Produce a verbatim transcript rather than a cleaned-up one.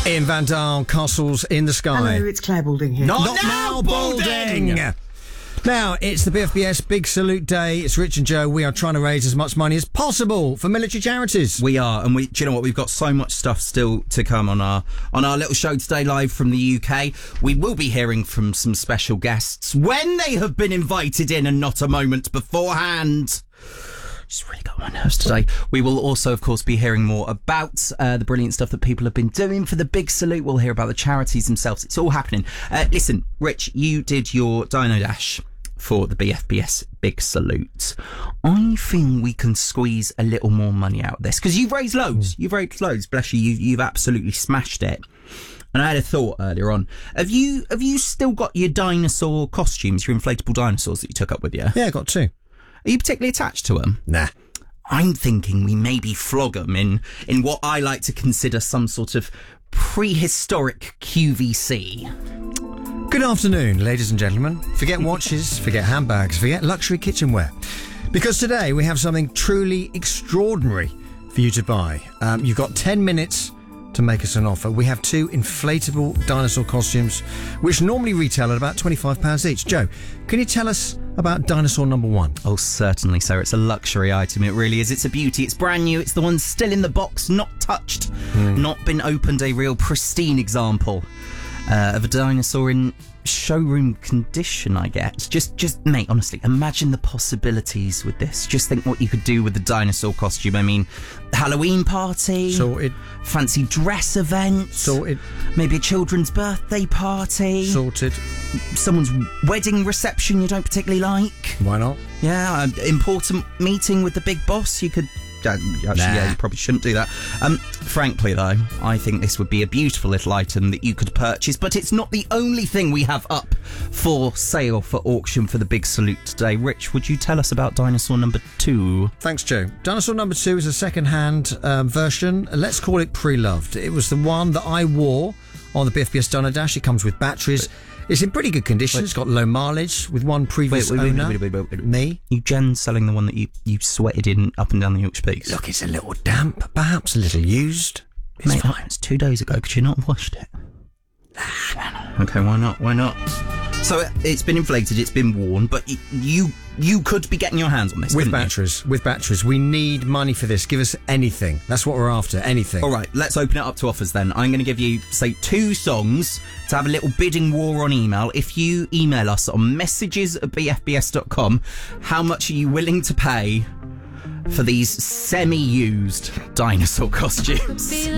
Ian Van Dahl, Castles in the Sky. Hello, it's Claire Balding here. Not, Not now, now, Balding! Balding! Now, it's the B F B S Big Salute Day. It's Rich and Joe. We are trying to raise as much money as possible for military charities. We are, and we. Do you know what? We've got so much stuff still to come on our on our little show today, live from the U K. We will be hearing from some special guests when they have been invited in, and not a moment beforehand. Just really got on my nerves today. We will also, of course, be hearing more about uh, the brilliant stuff that people have been doing for the Big Salute. We'll hear about the charities themselves. It's all happening. Uh, listen, Rich, you did your Dino Dash for the B F B S Big Salute. I think we can squeeze a little more money out of this, because you've raised loads. You've raised loads. Bless you. You've, you've absolutely smashed it. And I had a thought earlier on. Have you have you still got your dinosaur costumes, your inflatable dinosaurs that you took up with you? Yeah, I got two. Are you particularly attached to them? Nah. I'm thinking we maybe flog them in, in what I like to consider some sort of prehistoric Q V C. Good afternoon, ladies and gentlemen. Forget watches, forget handbags, forget luxury kitchenware. Because today we have something truly extraordinary for you to buy. Um, you've got ten minutes to make us an offer. We have two inflatable dinosaur costumes, which normally retail at about twenty-five pounds each. Joe, can you tell us about dinosaur number one? Oh, certainly, sir. It's a luxury item. It really is. It's a beauty. It's brand new. It's the one still in the box, not touched, mm. not been opened. A real pristine example uh, of a dinosaur in showroom condition, I guess. Just, just, mate, honestly, imagine the possibilities with this. Just think what you could do with the dinosaur costume. I mean, Halloween party. Sorted. Fancy dress event. Sorted. Maybe a children's birthday party. Sorted. Someone's wedding reception you don't particularly like. Why not? Yeah, an important meeting with the big boss. You could... Uh, actually, nah. yeah, you probably shouldn't do that. Um, frankly, though, I think this would be a beautiful little item that you could purchase, but it's not the only thing we have up for sale for auction for the Big Salute today. Rich, would you tell us about dinosaur number two? Thanks, Joe. Dinosaur number two is a second-hand um, version. Let's call it pre-loved. It was the one that I wore on the B F B S Dino Dash. It comes with batteries. It's in pretty good condition. Wait. It's got low mileage with one previous wait, wait, owner. Wait, wait, wait, wait, wait. Me? You Jen selling the one that you, you sweated in up and down the Yorkshire Peaks? Look, it's a little damp, perhaps a little used. It's Mate, fine. It's two days ago. Could you not have washed it? Okay, why not? Why not? So it, it's been inflated, it's been worn, but you, you you could be getting your hands on this, with couldn't batteries. You? With batteries, we need money for this. Give us anything. That's what we're after. Anything. All right, let's open it up to offers then. I'm going to give you, say, two songs to have a little bidding war on email. If you email us on messages at b f b s dot com, how much are you willing to pay for these semi-used dinosaur costumes?